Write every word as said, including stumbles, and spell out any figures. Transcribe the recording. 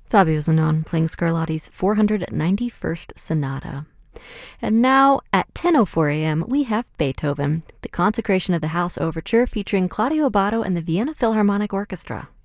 Fabio Zanon playing Scarlatti's four hundred ninety-first Sonata. And now, at ten oh four a.m., we have Beethoven, the Consecration of the House Overture featuring Claudio Abbado and the Vienna Philharmonic Orchestra.